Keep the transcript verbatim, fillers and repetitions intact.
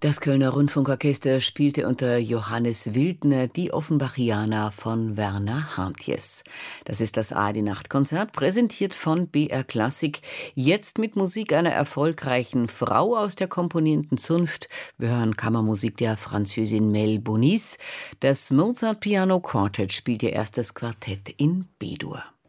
Das Kölner Rundfunkorchester spielte unter Johannes Wildner die Offenbachiana von Werner Hartjes. Das ist das A R D-Nachtkonzert, präsentiert von B R Klassik. Jetzt mit Musik einer erfolgreichen Frau aus der komponierenden Zunft. Wir hören Kammermusik der Französin Mel Bonis. Das Mozart Piano Quartet spielt ihr erstes Quartett in B-Dur.